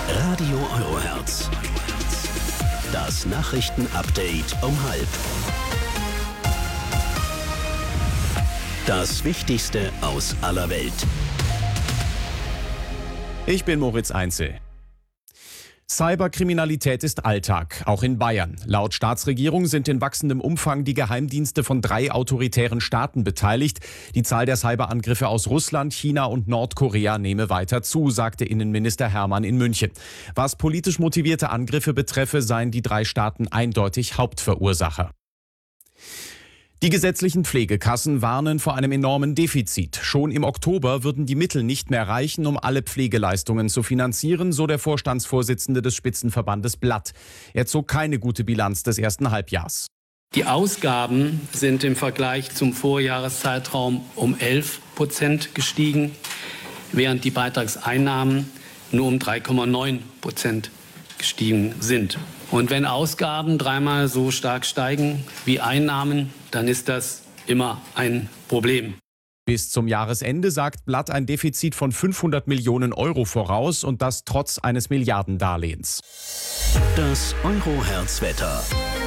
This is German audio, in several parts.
Radio Eurohertz. Das Nachrichtenupdate um 12:30. Das Wichtigste aus aller Welt. Ich bin Moritz Einzel. Cyberkriminalität ist Alltag, auch in Bayern. Laut Staatsregierung sind in wachsendem Umfang die Geheimdienste von 3 autoritären Staaten beteiligt. Die Zahl der Cyberangriffe aus Russland, China und Nordkorea nehme weiter zu, sagte Innenminister Hermann in München. Was politisch motivierte Angriffe betreffe, seien die 3 Staaten eindeutig Hauptverursacher. Die gesetzlichen Pflegekassen warnen vor einem enormen Defizit. Schon im Oktober würden die Mittel nicht mehr reichen, um alle Pflegeleistungen zu finanzieren, so der Vorstandsvorsitzende des Spitzenverbandes Blatt. Er zog keine gute Bilanz des ersten Halbjahrs. Die Ausgaben sind im Vergleich zum Vorjahreszeitraum um 11% gestiegen, während die Beitragseinnahmen nur um 3,9% gestiegen sind. Und wenn Ausgaben 3-mal so stark steigen wie Einnahmen, dann ist das immer ein Problem. Bis zum Jahresende sagt Blatt ein Defizit von 500 Millionen Euro voraus und das trotz eines Milliardendarlehens. Das Eurohertz-Wetter.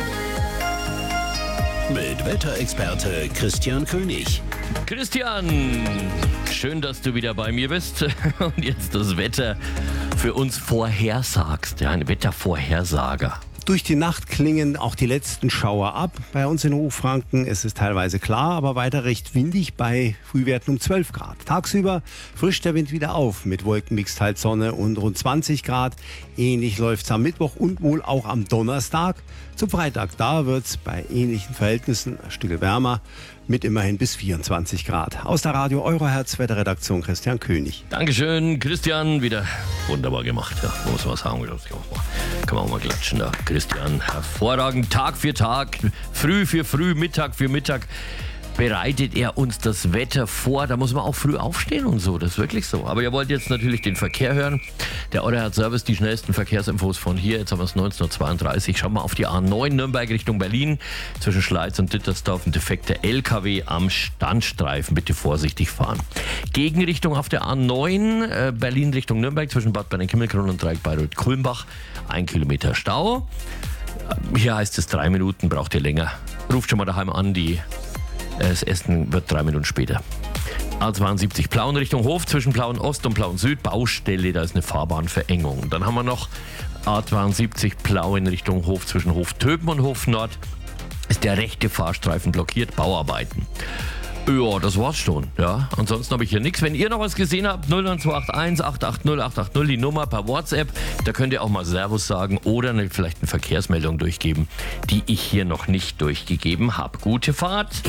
Mit Wetterexperte Christian König. Christian, schön, dass du wieder bei mir bist und jetzt das Wetter für uns vorhersagst. Ja, ein Wettervorhersager. Durch die Nacht klingen auch die letzten Schauer ab. Bei uns in Hochfranken ist es teilweise klar, aber weiter recht windig bei Frühwerten um 12 Grad. Tagsüber frischt der Wind wieder auf mit Wolkenmix, teils Sonne und rund 20 Grad. Ähnlich läuft es am Mittwoch und wohl auch am Donnerstag. Zum Freitag, da wird es bei ähnlichen Verhältnissen ein Stück wärmer mit immerhin bis 24 Grad. Aus der Radio Eurohertz Wetterredaktion Christian König. Dankeschön, Christian. Wieder wunderbar gemacht. Ja, muss man sagen. Kann man auch mal klatschen da. Christian, hervorragend. Tag für Tag, Früh für Früh, Mittag für Mittag bereitet er uns das Wetter vor. Da muss man auch früh aufstehen und so. Das ist wirklich so. Aber ihr wollt jetzt natürlich den Verkehr hören. Der Eurohertz Service, die schnellsten Verkehrsinfos von hier. Jetzt haben wir es 19:32 Uhr. Schauen wir auf die A9 Nürnberg Richtung Berlin. Zwischen Schleiz und Dittersdorf ein defekter LKW am Standstreifen. Bitte vorsichtig fahren. Gegenrichtung auf der A9 Berlin Richtung Nürnberg zwischen Bad Bernenkimmelkron und Dreieck Bayreuth-Kulmbach. 1 Kilometer Stau. Hier heißt es 3 Minuten, braucht ihr länger. Ruft schon mal daheim an, das Essen wird 3 Minuten später. A72 Plauen Richtung Hof zwischen Plauen Ost und Plauen Süd. Baustelle, da ist eine Fahrbahnverengung. Dann haben wir noch A72 Plauen Richtung Hof zwischen Hof Töben und Hof Nord. Ist der rechte Fahrstreifen blockiert, Bauarbeiten. Ja, das war's schon. Ja, ansonsten habe ich hier nichts. Wenn ihr noch was gesehen habt, 09281 880 880 die Nummer per WhatsApp. Da könnt ihr auch mal Servus sagen oder vielleicht eine Verkehrsmeldung durchgeben, die ich hier noch nicht durchgegeben habe. Gute Fahrt.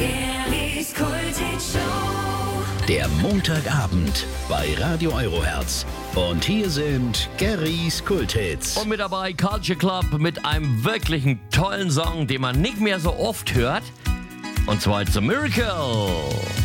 Der Montagabend bei Radio Eurohertz. Und hier sind Garys Kulthits. Und mit dabei Culture Club mit einem wirklichen tollen Song, den man nicht mehr so oft hört. Und zwar It's a Miracle.